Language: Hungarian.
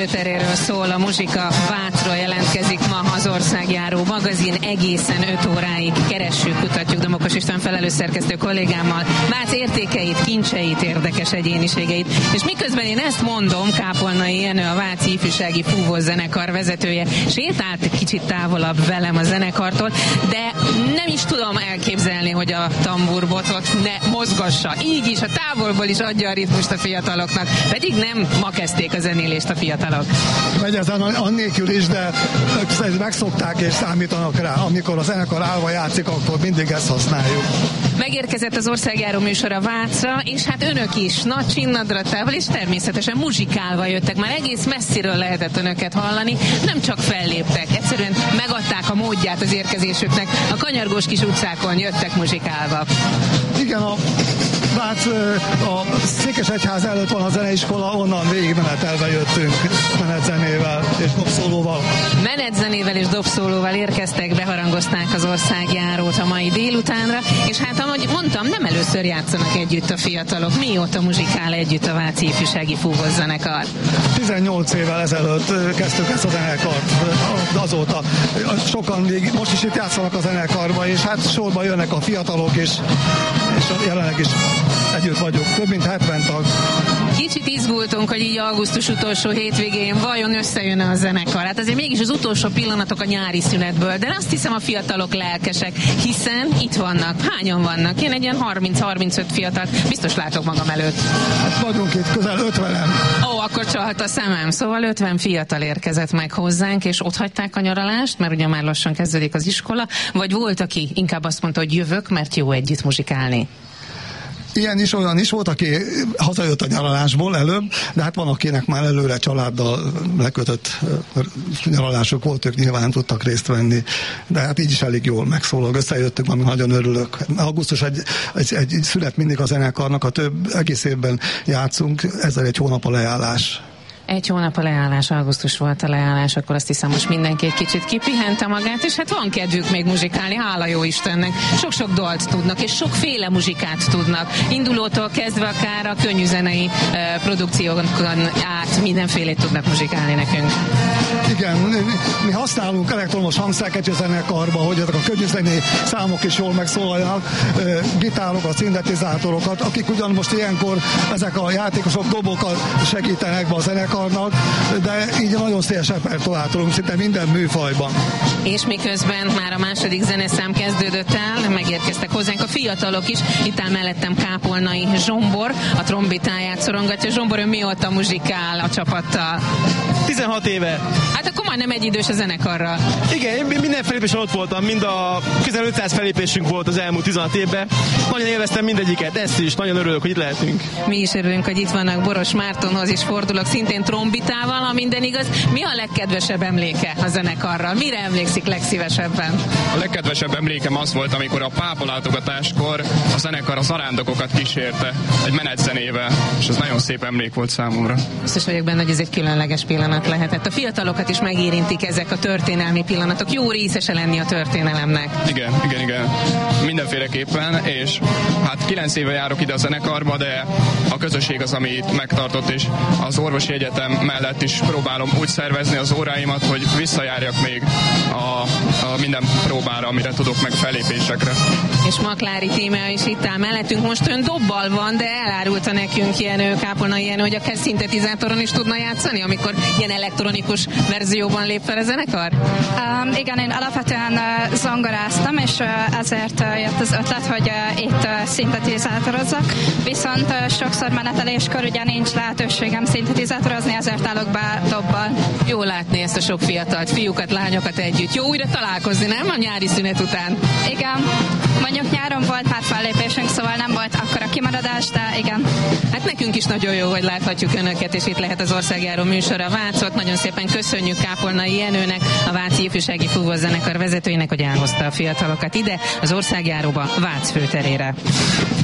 főteréről szól a muzsika. Vácról jelentkezik ma az Országjáró magazin. Egészen 5 óráig keressük, kutatjuk Domokos István felelős szerkesztő kollégámmal Vác értékeit, kincseit, érdekes egyéniségeit. És miközben én ezt mondom, Kápolnai Jenő, a Váci Ifjúsági Fúvós zenekar vezetője sétált egy kicsit távolabb velem a zenekartól, de nem is tudom elképzelni, hogy a tamburbotot ne mozgassa. Így is, a távolból is adja a ritmust a fiataloknak, pedig nem ma kezdték a zenélést a fiatalok. Megy ezen annélkül is, de megszokták és számítanak rá. Amikor a zenekar állva játszik, akkor mindig ezt használjuk. Megérkezett az Országjáró műsora Vácra, és hát önök is nagy csinnadratával és természetesen muzsikálva jöttek. Már egész messziről lehetett önöket hallani, nem csak felléptek, egyszerűen megadták a módját az érkezésüknek. A kanyargós kis utcákon jöttek muzsikálva. Igen, a Vác, a Székesegyház előtt van a zeneiskola, onnan végigmenetelve jöttünk menetzenével és dobszólóval. Menetzenével és dobszólóval érkeztek, beharangozták az Országjárót a mai délutánra, és hát ahogy mondtam, nem először játszanak együtt a fiatalok. Mióta muzsikál együtt a Váci Ifjúsági Fúvós zenekar? 18 évvel ezelőtt kezdtük ezt a zenekart, azóta sokan még most is itt játszanak a zenekarba, és hát sorba jönnek a fiatalok, és jelenleg is együtt vagyunk, több mint 70 tag. Kicsit izgultunk, hogy így augusztus utolsó hétvégén vajon összejön a zenekar. Hát azért mégis az utolsó pillanatok a nyári szünetből, de azt hiszem a fiatalok lelkesek, hiszen itt vannak. Hányan vannak? Én egy ilyen 30-35 fiatalt biztos látok magam előtt. Hát vagyunk itt közel 50-en. Ó, akkor csalhat a szemem. Szóval 50 fiatal érkezett meg hozzánk, és ott hagyták a nyaralást, mert ugye már lassan kezdődik az iskola, vagy volt, aki inkább azt mondta, hogy jövök, mert jó együtt muzsikálni? Ilyen is, olyan is volt, aki hazajött a nyaralásból előbb, de hát van, akinek már előre családdal lekötött nyaralások volt, ők nyilván tudtak részt venni, de hát így is elég jól megszólal. Összejöttünk, ami nagyon örülök. Augusztus egy szület mindig a zenekarnak, a több egész évben játszunk, ezzel egy hónap a leállás. Egy hónap a leállás, augusztus volt a leállás, akkor azt hiszem, most mindenki egy kicsit kipihente magát, és hát van kedvük még muzsikálni, hála jó Istennek. Sok-sok dalt tudnak, és sokféle muzsikát tudnak. Indulótól kezdve akár a könnyűzenei produkciókon át mindenfélét tudnak muzsikálni nekünk. Igen, mi használunk elektromos hangszereket a zenekarba, hogy ezek a könnyűzenei számok is jól megszólaljanak, gitárokat, szintetizátorokat, akik ugyan most ilyenkor ezek a játékosok dobokkal segítenek be a zenekarnak, de így nagyon széles repertoárt tudunk szinte minden műfajban. És miközben már a második zeneszám kezdődött el, megérkeztek hozzánk a fiatalok is. Itt áll mellettem Kápolnai Zsombor, a trombitáját szorongatja. Zsombor, ő mióta muzsikál a csapattal? 16 éve. Hát akkor majdnem egy idős a zenekarral. Igen, én minden felépésen ott voltam, mind a közel 500 felépésünk volt az elmúlt 16 évben. Nagyon élveztem mindegyiket, ezt is, nagyon örülök, hogy itt lehetünk. Mi is örülünk, hogy itt vannak. Boros Mártonhoz is fordulok, szintén trombitával, ha minden igaz. Mi a legkedvesebb emléke a zenekarral? Mire emlékszik legszívesebben? A legkedvesebb emlékem az volt, amikor a pápalátogatáskor a zenekar a zarándokokat kísérte egy menetzenével, és ez nagyon szép emlék volt számomra. Biztos vagyok benne, hogy ez egy különleges pillanat lehetett. A fiatalokat is megérintik ezek a történelmi pillanatok. Jó részese lenni a történelemnek. Igen. Mindenféleképpen, és hát 9 éve járok ide a zenekarba, de a közösség az, ami itt megtartott, és az orvosi egyetem mellett is próbálom úgy szervezni az óráimat, hogy visszajárjak még a minden próbára, amire tudok, meg fellépésekre. És Maklári Tímea is itt áll mellettünk. Most ön dobbal van, de elárulta nekünk Jenő, Kápolnai Jenő, hogy akár szintetizátoron is tudna játszani, amikor ilyen elektronikus verzióban lép fel a zenekar? Igen, én alapvetően zongoráztam, és ezért jött az ötlet, hogy itt szintetizátorozzak. Viszont sokszor meneteléskor ugye nincs lehetőségem szintetizátorozni, ezért állok be dobbal. Jó látni ezt a sok fiatalt, fiúkat, lányokat együtt. Jó újra találkozni, nem? A nyári szünet után. Igen. Mondjuk nyáron volt már fellépésünk, szóval nem volt akkora kimaradás, de igen. Hát nekünk is nagyon jó, hogy láthatjuk önöket, és itt lehet az Országjáró műsora Vácot. Nagyon szépen köszönjük Kápolnai Jenőnek, a Váci Ifjúsági Fúvós zenekar vezetőjének, hogy elhozta a fiatalokat ide, az Országjáróba, Vác főterére.